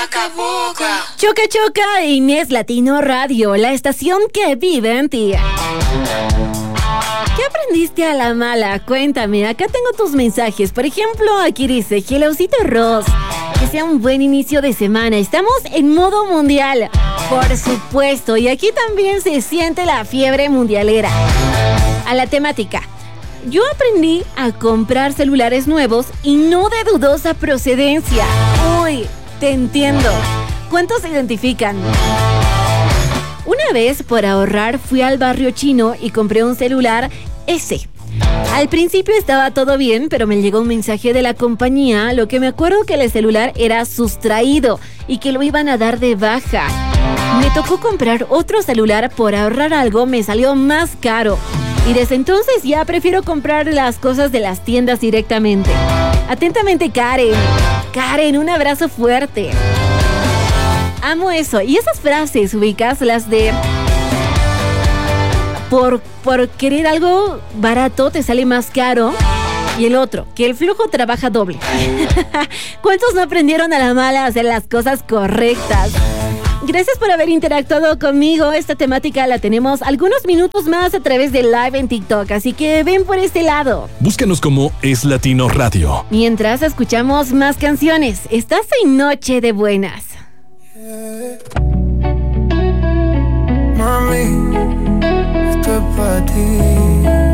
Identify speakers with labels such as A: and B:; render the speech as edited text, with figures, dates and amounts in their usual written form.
A: Choca Choca, Inés Latino Radio, la estación que vive en ti. ¿Qué aprendiste a la mala? Cuéntame, acá tengo tus mensajes. Por ejemplo, aquí dice Helaucito Ross, que sea un buen inicio de semana. Estamos en modo mundial, por supuesto, y aquí también se siente la fiebre mundialera. A la temática. Yo aprendí a comprar celulares nuevos y no de dudosa procedencia. Uy, te entiendo. ¿Cuántos se identifican? Una vez, por ahorrar, fui al barrio chino y compré un celular S. Al principio estaba todo bien, pero me llegó un mensaje de la compañía, lo que me acuerdo que el celular era sustraído y que lo iban a dar de baja. Me tocó comprar otro celular por ahorrar algo, me salió más caro. Y desde entonces ya prefiero comprar las cosas de las tiendas directamente. Atentamente, Karen. Karen, un abrazo fuerte. Amo eso. Y esas frases, ubicas las de... Por querer algo barato te sale más caro. Y el otro, que el flujo trabaja doble. ¿Cuántos no aprendieron a la mala a hacer las cosas correctas? Gracias por haber interactuado conmigo. Esta temática la tenemos algunos minutos más a través de live en TikTok, así que ven por este lado.
B: Búscanos como Es Latino Radio.
A: Mientras escuchamos más canciones, estás en Noche de Buenas.
C: Mami, esto es para ti.